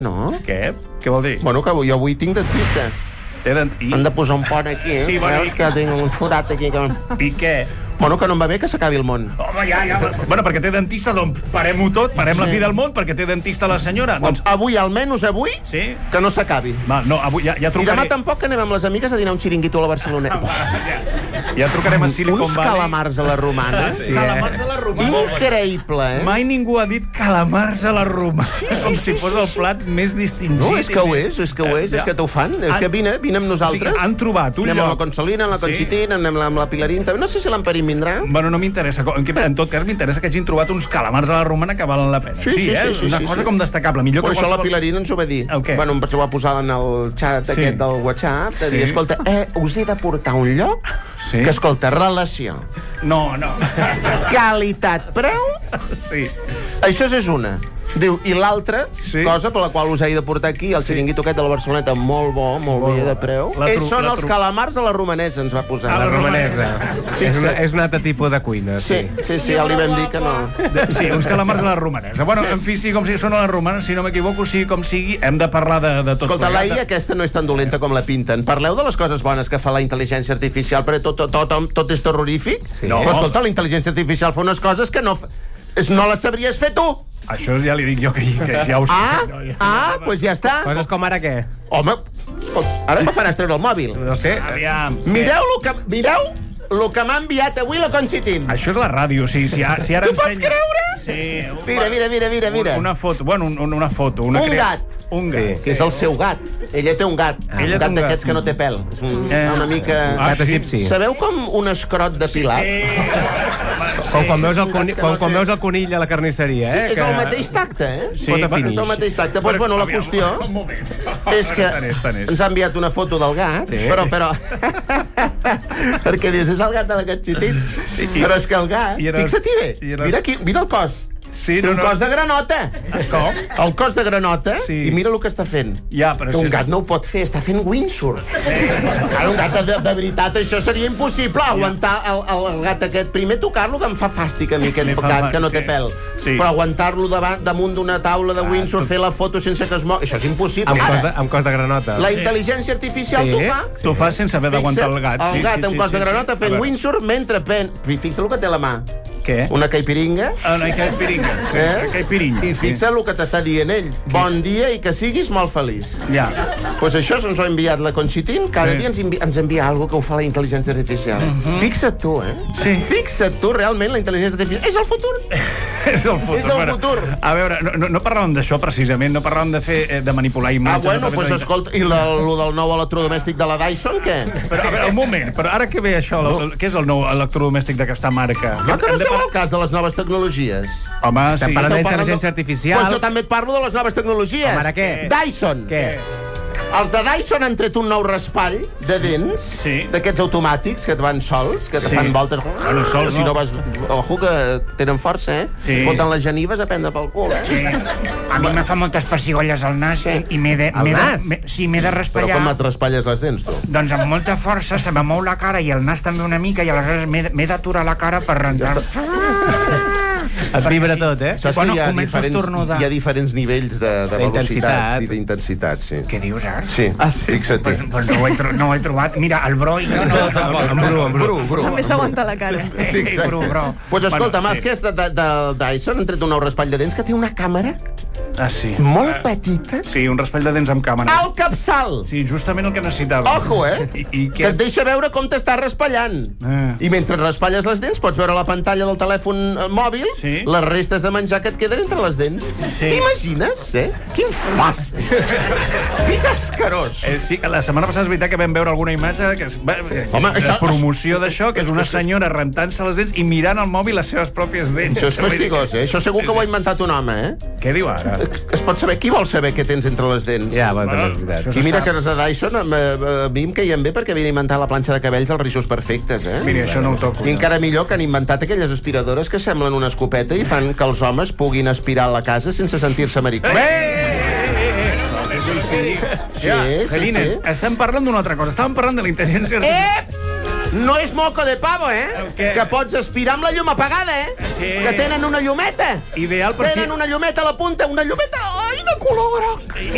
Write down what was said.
No? Què? Què vol dir? Bueno, que jo avui tinc dentista. Hem de posar un pont aquí, Sí, bueno, veus que tinc un forat aquí. I què? Bueno, que no em va bé que s'acabi el món. Home, ja. Bueno, perquè té dentista, doncs parem-ho tot, parem la fi del món, perquè té dentista la senyora. Doncs Avui, almenys avui, sí? que no s'acabi. Va, no, avui ja I trucaré. demà tampoc, que anem amb les amigues a dinar un xiringuito a la Barcelona. Ja trucarem a Silicon Uns Valley. calamars a la romana. Sí, calamars a la romana. Increïble, eh? Mai ningú ha dit calamars a la romana, com si fos el plat més distingit. No, és que ho és, és que t'ho fan. És que vine amb nosaltres. O sigui, han trobat un lloc. Anem amb la Consolina, amb la Conchitina, anem amb la Pilarín. No sé si l'Amperín vindrà. Bueno, no m'interessa. En tot cas, m'interessa que hagin trobat uns calamars a la romana que valen la pena. Sí, Una cosa com destacable. Millor que això la Pilarín ens ho va dir. El què? Bueno, ens ho va posar en el xat aquest del WhatsApp, de dir, escolta, us he de portar un lloc que, escolta, relació. No. Qualitat-preu. Sí. Això és una. Diu, i l'altra cosa per la qual us he de portar aquí, el xiringuito aquest de la Barceloneta, molt bo, molt bé de preu, són els calamars a la romanesa, ens va posar. A la romanesa. És un altre tipus de cuina. Sí, ja li vam dir que no. Sí, uns calamars a la romanesa. Bueno, en fi, sí, com si són a la romana, si no m'equivoco, sí, com sigui, hem de parlar de tot. Escolta, la IA aquesta no és tan dolenta com la pinten. Parleu de les coses bones que fa la intel·ligència artificial, perquè tot és terrorífic. No. Però escolta, la intel·ligència artificial fa unes coses que no les sabries fer tu. Això ja li dic jo que ja ho sé. Doncs ja està. Coses com ara què? Home, escolta, ara em faràs treure el mòbil. No sé. Mireu el que m'ha enviat avui la Conchitín. Això és la ràdio, sí. Si ara tu pots creure? Sí. Mira. Una foto, una foto. Un gat. Que és el seu gat. Ella té un gat. Un gat d'aquests que no té pèl. És una mica... Gat egipci. Sabeu com un escrot depilat? Com quan veus el conill a la carnisseria, eh? És el mateix tacte, eh? Sí, és el mateix tacte. Doncs, bueno, la qüestió és que ens ha enviat una foto del gat, però... Perquè dius, és el gat de la Conchitín. Però és que el gat... Fixa-t'hi bé. Mira el cos. Té un cos de granota. Com? El cos de granota, i mira el que està fent. Un gat no ho pot fer, està fent windsurf. Un gat de veritat, això seria impossible, aguantar el gat aquest. Primer tocar-lo, que em fa fàstic a mi, aquest gat que no té pèl. Però aguantar-lo damunt d'una taula de windsurf, fer la foto sense que es mou, això és impossible. Amb cos de granota. La intel·ligència artificial t'ho fa. T'ho fa sense haver d'aguantar el gat. El gat amb cos de granota fent windsurf mentre pen... Fixa el que té a la mà. Què? Una caipiringa. Una caipiringa. I fixa el que t'està dient ell. Bon dia i que siguis molt feliç. Ja. Doncs això ens ho ha enviat la Conchitín. Cada dia ens envia alguna que ho fa la intel·ligència artificial. Fixa't tu, Sí. Fixa't tu, realment, la intel·ligència artificial. És el futur. És el futur. A veure, no parlàvem d'això precisament, no parlàvem de manipular imatges. Doncs escolta, i el del nou electrodomèstic de la Dyson, què? Però, a veure, un moment, però ara que ve això, què és el nou electrodomèstic d'aquesta marca? No, que no estem al cas de les noves tecnologies. Home, sí. Estem parlant d'intel·ligència artificial. Doncs jo també et parlo de les noves tecnologies. Com ara què? Dyson. Què? Els de Dyson han tret un nou raspall de dents, d'aquests automàtics que et van sols, que te fan voltes. Bueno, sols no. Ojo, que tenen força, eh? Foten les genives a prendre pel cul, eh? A mi me fa moltes pessigolles al nas i m'he de... Al nas? Sí, m'he de raspallar. Però com et raspalles les dents, tu? Doncs amb molta força se me mou la cara i el nas també una mica i aleshores m'he d'aturar la cara per rentar. Et vibra tot, eh? Saps que hi ha diferents nivells de velocitat i d'intensitat, sí. Què dius, ara? Sí, fixa-t'hi. Doncs no ho he trobat. Mira, el Bro... En Bru. També s'aguanta la cara. Sí, exacte. Doncs escolta, Mas, que és del Dyson, han tret un nou raspall de dents que té una càmera molt petita. Sí, un raspall de dents amb càmera. Al capçal! Sí, justament el que necessitava. Ojo, eh? Que et deixa veure com t'estàs raspallant. I mentre raspalles les dents pots veure la pantalla del telèfon mòbil les restes de menjar que et queden entre les dents. T'imagines, eh? Quin fas! És escarós. Sí, que la setmana passada és veritat que vam veure alguna imatge de promoció d'això, que és una senyora rentant-se les dents i mirant al mòbil les seves pròpies dents. Això és fastigós, eh? Això segur que ho ha inventat un home, eh? Què diu ara? Es pot saber, qui vol saber què tens entre les dents? Ja, bueno, és veritat. I mira que els de Dyson a mi em queien bé perquè havien inventat la planxa de cabells als rijos perfectes, eh? Mira, això no ho toco. I encara millor que han inventat aquelles aspiradores que semblen una escopeta i fan que els homes puguin aspirar a la casa sense sentir-se maricons. Sí. Estem parlant d'una altra cosa. Estàvem parlant de la intel·ligència artificial. No és moco de pavo, eh? Que pots aspirar amb la llum apagada, eh? Que tenen una llumeta. Ideal per Tenen una llumeta a la punta, una llumeta, ai, de color groc.